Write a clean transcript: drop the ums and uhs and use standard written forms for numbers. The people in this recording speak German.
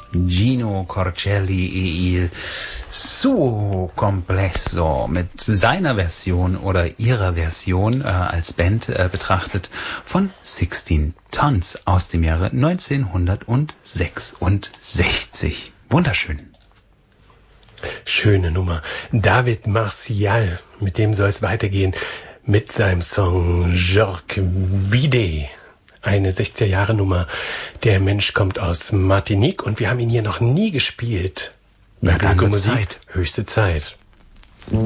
Gino Corcelli e il suo complesso mit seiner Version oder ihrer Version als Band betrachtet von 16 Tons aus dem Jahre 1966. Wunderschön. Schöne Nummer. David Martial, mit dem soll es weitergehen, mit seinem Song Jorque Vide. Eine 60er-Jahre-Nummer. Der Mensch kommt aus Martinique und wir haben ihn hier noch nie gespielt. Na, dann wird's Zeit. Höchste Zeit.